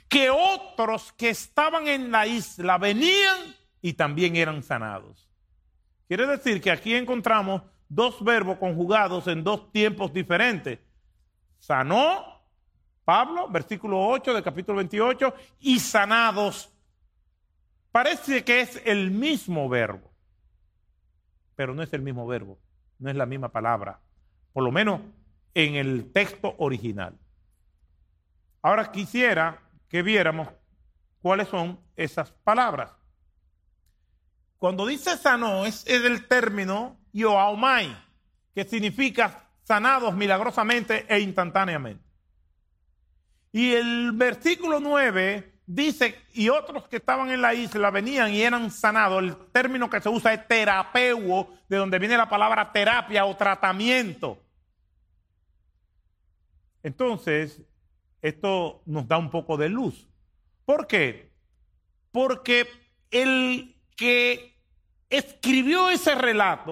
que otros que estaban en la isla venían y también eran sanados. Quiere decir que aquí encontramos dos verbos conjugados en dos tiempos diferentes. Sanó Pablo, versículo 8 del capítulo 28, y sanados. Parece que es el mismo verbo, pero no es el mismo verbo, no es la misma palabra, por lo menos en el texto original. Ahora quisiera que viéramos cuáles son esas palabras. Cuando dice sanó es el término yoaumai, que significa sanados milagrosamente e instantáneamente. Y el versículo 9 dice, y otros que estaban en la isla venían y eran sanados. El término que se usa es terapeuo, de donde viene la palabra terapia o tratamiento. Entonces, esto nos da un poco de luz. ¿Por qué? Porque el que escribió ese relato